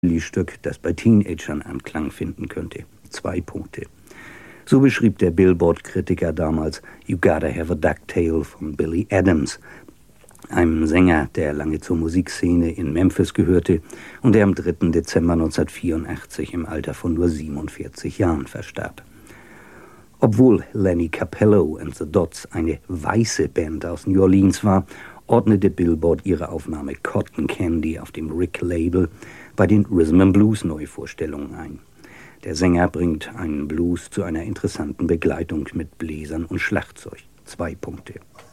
Stück, das bei Teenagern Anklang finden könnte. 2 Punkte. So beschrieb der Billboard-Kritiker damals You Gotta Have a Ducktail von Billy Adams, einem Sänger, der lange zur Musikszene in Memphis gehörte und der am 3. Dezember 1984 im Alter von nur 47 Jahren verstarb. Obwohl Lenny Capello and the Dots eine weiße Band aus New Orleans war, ordnete Billboard ihre Aufnahme Cotton Candy auf dem Rick-Label bei den Rhythm & Blues Neuvorstellungen ein. Der Sänger bringt einen Blues zu einer interessanten Begleitung mit Bläsern und Schlagzeug. 2 Punkte.